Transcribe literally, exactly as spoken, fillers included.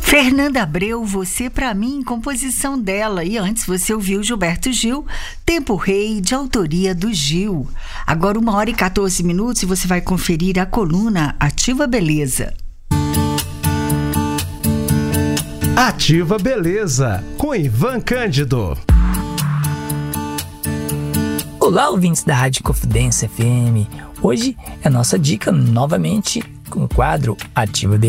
Fernanda Abreu, Você Pra Mim, composição dela. E antes você ouviu Gilberto Gil, Tempo Rei, de autoria do Gil. Agora uma hora e quatorze minutos e você vai conferir a coluna Ativa Beleza. Ativa Beleza, com Ivan Cândido. Olá, ouvintes da Rádio Confidência F M. Hoje é nossa dica novamente com o quadro Ativa Beleza.